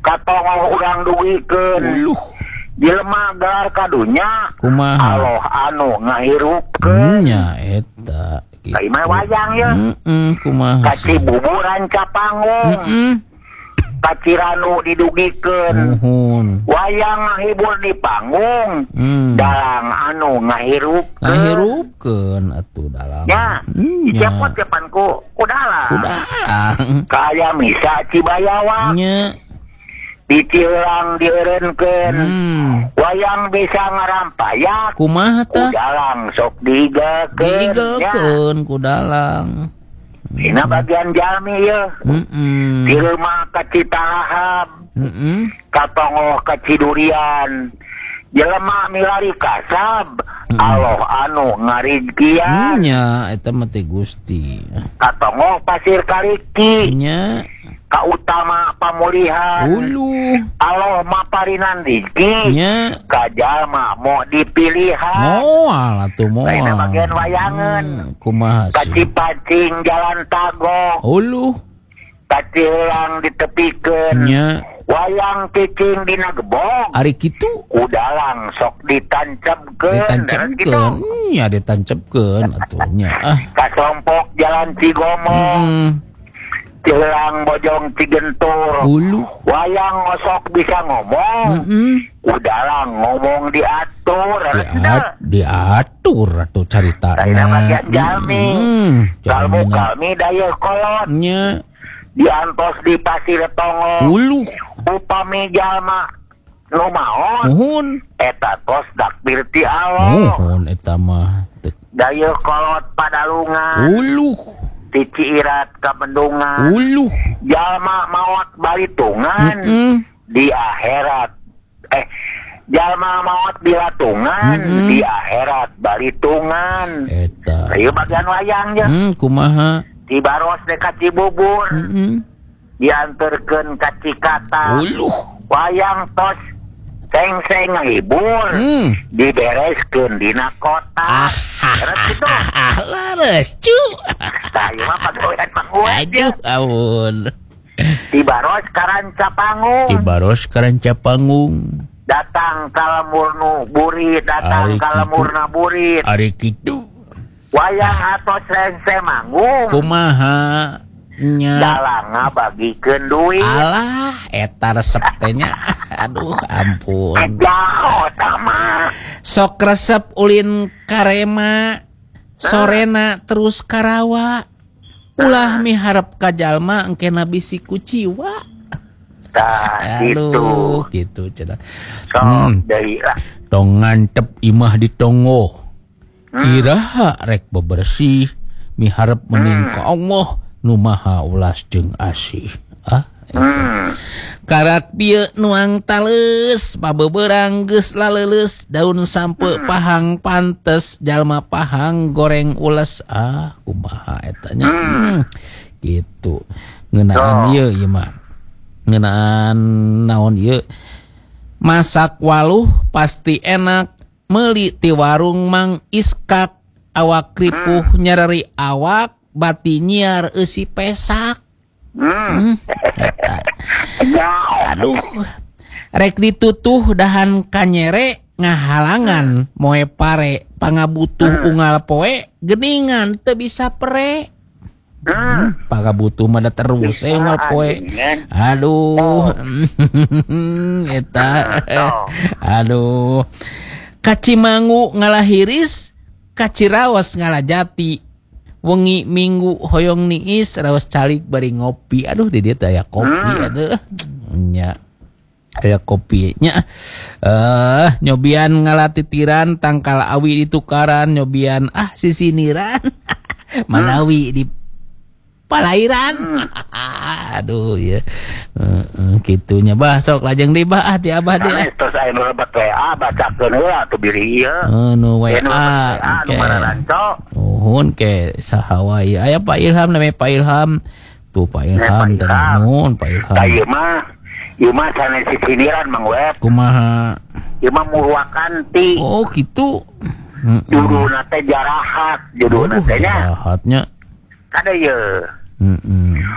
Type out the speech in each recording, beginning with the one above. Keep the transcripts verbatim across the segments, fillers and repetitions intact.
katong urang duwikeun uluh jelema gelar kadunya kumaha Allah anu ngahirupkeun nya eta gitu. Kaimah wayang ya heeh kumaha kaci buburan capanggung heeh kaciranu didugikeun nuhun wayang ngahibur di panggung hmm. dalang anu ngahirupkeun ngahirupkeun atuh dalang nya siapa cepanku kudalang kudalang kaya misa Cibayawak nya dicilang dieureunkeun hmm. wayang bisa ngarampayak kumaha tah kudalang sok digakeun digakeun kudalang dina bagian jalmi ya heeh Silma ka Citalahap heeh katongoh ka Cidurian jelema milari kasab mm. Allah anu ngarizkian nya eta mah teh Gusti katongoh Pasir Kaliki nya ka utama pamulihan ulu Allah maparinan rezeki nya ka jalma mau dipilihan moal atuh moal lain bagian wayangan hmm, kumaha ka Cipacing Jalan Tagog ulu kacilang ditepikeun nya wayang cicing dina gebog ari kitu kudalang sok ditancepkeun ditancepkeun nya ditancepkeun atuh nya ah ka Sompok Jalan Cigomong hmm. Cilang Bojong Cigentur ulu wayang ngosok bisa ngomong heeh kudalang ngomong diatur Diat, diatur atuh caritana dina bagian jalmi kalmu kalmi daya kolot nya diantos di Pasir Tongo ulu upami jalma nu maon nuhun eta tos dakbir ti Allah nuhun eta mah daya kolot Padalungan ulu ti Ciirat ka Bendungan ulu jalma maot balitungan heeh di akhirat eh jalma maot di latungan mm-hmm. di akhirat balitungan eta ieu bagian wayangnya hmm kumaha di Baros dekat Cibubur heeh dianterkeun ka Cikata uluh wayang tos seng-seng ngahibur hmm. dibereskeun dina kota terus gitu ah leres cu tah ieu mah pagawean pangguat aduh ampun di Baros Karanca Panggung di Baros Karanca Panggung datang ka lemurnu burit datang Ari ka kitu. lemurna burit ari kitu wayang atos seng-seng manggung kumaha nya dalanga bagikeun duit alah eta resep teh nya aduh ampun jauh sama sok resep ulin Karema sorena terus Karawa ulah miharep ka jalma engkena bisi kuciwa tah gitu aduh gitu cenah so hmm. deui lah tong ngantep imah di tongo hmm. iraha rek bebersih miharep mending ka Allah nu maha ulas jeung asih ah hmm. karak bieu nuang tales pabeberang geus laleuleus daun sampe hmm. pahang pantes jalma pahang goreng ules ah kumaha eta nya hmm. hmm. gitu ngeunaan ieu ieu mah ngeunaan naon ieu masak waluh pasti enak meuli ti warung Mang Iskak awak ripuh hmm. nyarari awak bati nyiar eusi pesak hmm. aduh rek ditutuh dahan kanyere ngahalangan moe pare pangabutuh unggal poe geningan teu bisa pere hmm. pangabutuh mah da terus e unggal poe aduh eta aduh kacimangu ngalahiris kaciraos ngalajati wengi minggu hoyong niis raos calik bari ngopi aduh di dieu teh aya kopi hmm. atuh nya aya kopi nya eh uh, nyobian ngalatitiran tangkal awi ditukaran nyobian ah sisiniran manawi hmm. di palairan hmm. aduh ya uh, uh, kitunya bah sok lajeng deui bah ah ti abah deui terus aya nu lebat W A bacakeun heula atuh biri ieu uh, nu W A nu mararanco nuhun ke sahawai aya Pak Ilham namanya Pak Ilham tuh Pak Ilham teh nuhun Pak Ilham da ieu mah ieu mah sanes sisiniran Mang Web kumaha ieu mah Murwakanti oh kitu judulna teh jarahat judulna teh nya jarahatnya kada ieu heeh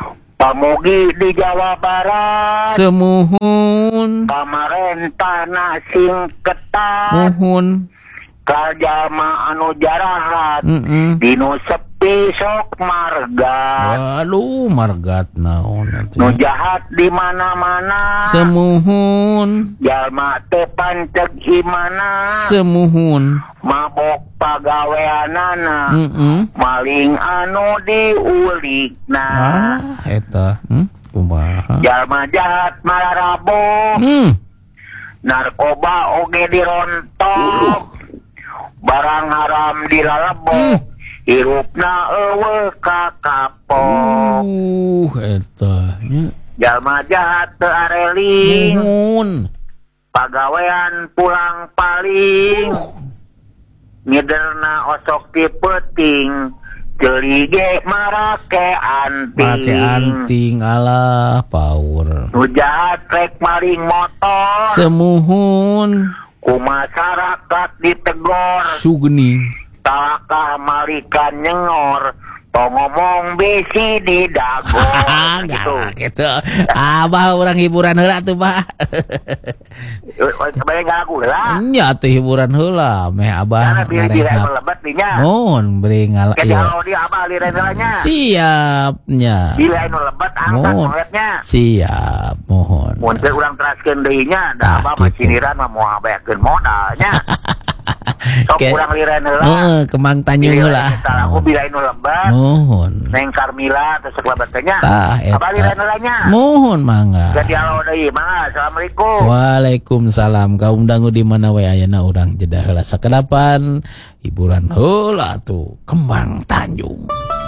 pamugi di Jawa Barat semuhun pamarentah sing ketat muhun ka jalma anu jarahat mm dinu sepi sok marga waduh margat naon nu jahat di mana-mana semuhun jalma teu panceg imana semuhun mabok pagaweanana mm maling anu diulikna ah eta hmm? kumaha jalma jahat mararabo hmm narkoba oge dirontok Uluh. barang haram dilalebok Hmm. hirupna eueuh ka kapok uh eta nya jalma jahat teu areling muhun pagawean pulang paling ngiderna osok ti peuting ceuli ge marake anting make anting alah power nu jahat rek maling motor semuhun ku masyarakat ditegor sugeni talakah marikan nyengor to ngomong besi di dago gitu. galak gitu abah orang hiburan heula tuh Pak Sebenarnya gak lagu lah. nya tuh hiburan heula meh abah Karena bila bila ngarehap melebat dinya. mohon beri ngal Jadi iya kalau dia abah liren-lirennya. siapnya Bila ini lebat angkat mohon ngeliatnya. siap mohon Mungkin orang teraskeun deui-nya da Ah, abah mah gitu. siniran mah moal bayakeun modalnya. Sok Ke- urang liren heula. Heeh, kemang Tanjung heula Aku bila ini lebat. mohon Neng Karmila terus sekelebat teh nya. tah Abah liren eta heulanya. mohon mangga Jadi kalau deui mah assalamualaikum. Waalaikumsalam kaum dangu di mana we ayeuna urang jeda heula sakadapan hiburan heula tuh Kembang Tanjung.